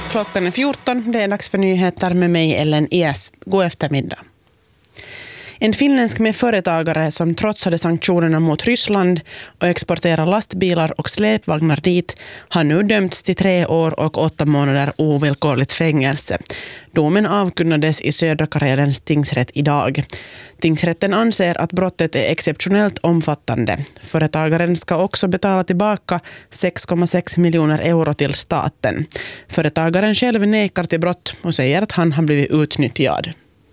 Klockan är 14, det är dags för nyheter med mig Ellen Ies. God eftermiddag. En finländsk med företagare som trotsade sanktionerna mot Ryssland och exporterar lastbilar och släpvagnar dit har nu dömts till 3 år och 8 månader ovillkorligt fängelse. Domen avkunnades i Södra Karelens tingsrätt idag. Tingsrätten anser att brottet är exceptionellt omfattande. Företagaren ska också betala tillbaka 6,6 miljoner euro till staten. Företagaren själv nekar till brott och säger att han har blivit utnyttjad.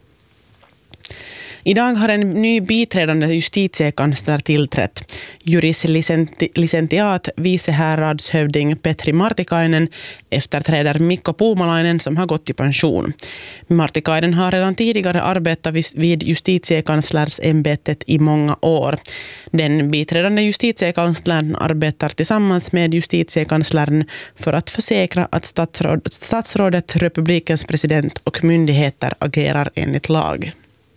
Idag har en ny biträdande justitiekansler tillträtt. Jurislicentiat vicehäradshövding Petri Martikainen efterträder Mikko Puumalainen som har gått i pension. Martikainen har redan tidigare arbetat vid justitiekanslärsämbetet i många år. Den biträdande justitiekanslern arbetar tillsammans med justitiekanslern för att försäkra att statsrådet, republikens president och myndigheter agerar enligt lag.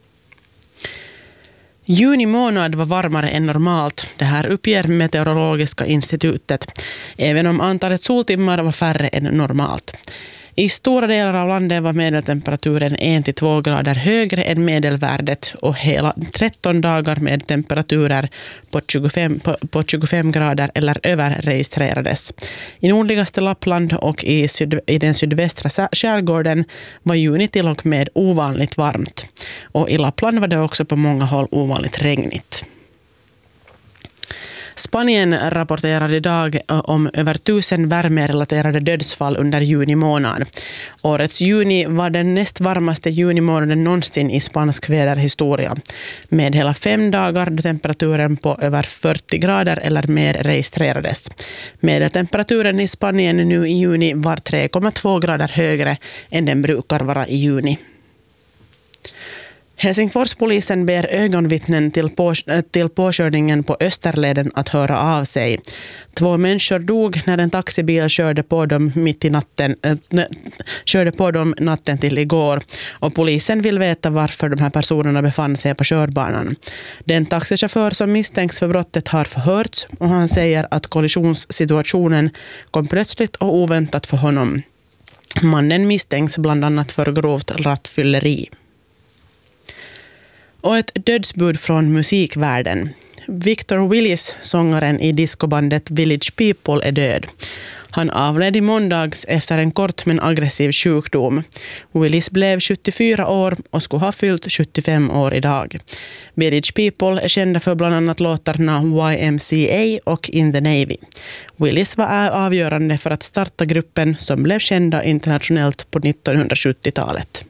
Juni månad var varmare än normalt. Det här uppger Meteorologiska institutet, även om antalet soltimmar var färre än normalt. I stora delar av landet var medeltemperaturen 1-2 grader högre än medelvärdet och hela 13 dagar med temperaturer på 25 grader eller över registrerades. I nordligaste Lappland och i den sydvästra skärgården var juni till och med ovanligt varmt. Och i Lappland var det också på många håll ovanligt regnigt. Spanien rapporterar idag om över 1000 värmerelaterade dödsfall under juni månad. Årets juni var den näst varmaste junimånaden någonsin i spansk väderhistoria. Med hela 5 dagar då temperaturen på över 40 grader eller mer registrerades. Medeltemperaturen i Spanien nu i juni var 3,2 grader högre än den brukar vara i juni. Helsingforspolisen ber ögonvittnen till påkörningen på Österleden att höra av sig. 2 människor dog när en taxibil körde på dem natten till igår. Och polisen vill veta varför de här personerna befann sig på körbanan. Den taxichaufför som misstänks för brottet har förhörts och han säger att kollisionssituationen kom plötsligt och oväntat för honom. Mannen misstänks bland annat för grovt rattfylleri. Och ett dödsbud från musikvärlden. Victor Willis, sångaren i discobandet Village People, är död. Han avled i måndags efter en kort men aggressiv sjukdom. Willis blev 74 år och skulle ha fyllt 75 år idag. Village People är kända för bland annat låtarna YMCA och In the Navy. Willis var avgörande för att starta gruppen som blev kända internationellt på 1970-talet.